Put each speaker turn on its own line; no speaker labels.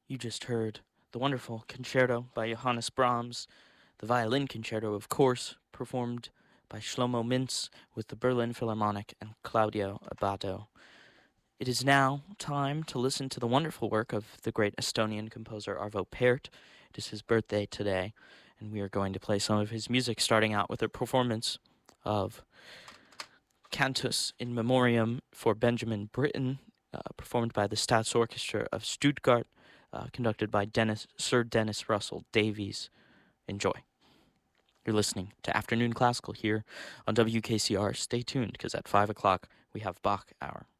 You just heard the wonderful concerto by Johannes Brahms, the violin concerto, of course, performed by Shlomo Mintz with the Berlin Philharmonic and Claudio Abbado. It is now time to listen to the wonderful work of the great Estonian composer Arvo Pärt. It is his birthday today, and we are going to play some of his music, starting out with a performance of Cantus in Memoriam for Benjamin Britten, performed by the Staatsorchestra of Stuttgart, conducted by Sir Dennis Russell Davies. Enjoy. You're listening to Afternoon Classical here on WKCR. Stay tuned, because at 5 o'clock we have Bach Hour.